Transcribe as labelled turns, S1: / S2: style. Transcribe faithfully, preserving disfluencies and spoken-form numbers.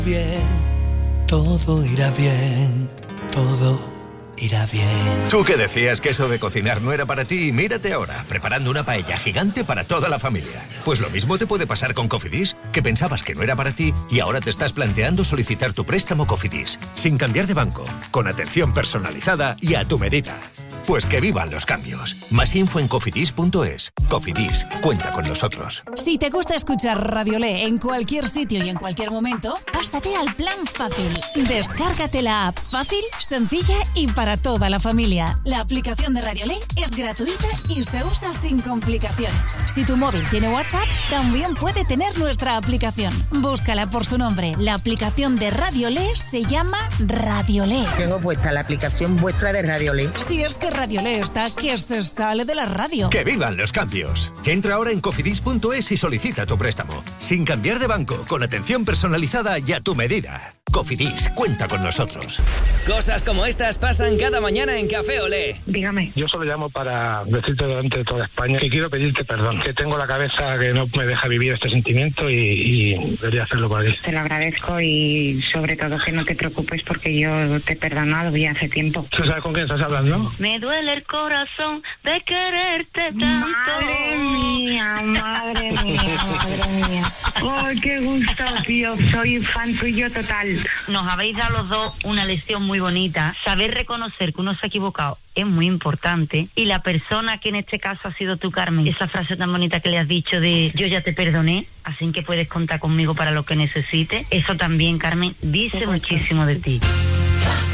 S1: Bien, todo irá bien, todo irá bien.
S2: Tú que decías que eso de cocinar no era para ti, y mírate ahora, preparando una paella gigante para toda la familia. Pues lo mismo te puede pasar con Cofidis, que pensabas que no era para ti y ahora te estás planteando solicitar tu préstamo Cofidis, sin cambiar de banco, con atención personalizada y a tu medida. Pues que vivan los cambios. Más info en cofidis punto es. Cofidis, cuenta con nosotros.
S3: Si te gusta escuchar Radiolé en cualquier sitio y en cualquier momento, pásate al plan fácil. Descárgate la app fácil, sencilla y para toda la familia. La aplicación de Radiolé es gratuita y se usa sin complicaciones. Si tu móvil tiene WhatsApp, también puede tener nuestra aplicación. Búscala por su nombre. La aplicación de Radiolé se llama Radiolé.
S4: Tengo puesta la aplicación vuestra de Radiolé.
S3: Si es que Radiolé está que se sale de la radio.
S2: ¡Que vivan los cambios! Entra ahora en cofidis punto es y solicita tu préstamo. Sin cambiar de banco, con atención personalizada y a tu medida. Cofidis, cuenta con nosotros.
S5: Cosas como estas pasan cada mañana en Café Olé.
S6: Dígame. Yo solo llamo para decirte delante de toda España que quiero pedirte perdón, que tengo la cabeza que no me deja vivir este sentimiento y, y debería hacerlo por ti.
S7: Te lo agradezco y sobre todo que no te preocupes porque yo te he perdonado ya hace tiempo.
S6: ¿Tú sabes con quién estás hablando?
S7: Me duele el corazón de quererte tanto. Madre mía, madre mía, madre mía. ¡Ay, qué gusto, tío! Soy fan tuyo total. Nos habéis dado los dos una lección muy bonita. Saber reconocer que uno se ha equivocado es muy importante. Y la persona que en este caso ha sido tú, Carmen, esa frase tan bonita que le has dicho de yo ya te perdoné, así que puedes contar conmigo para lo que necesites. Eso también, Carmen, dice muchísimo de ti.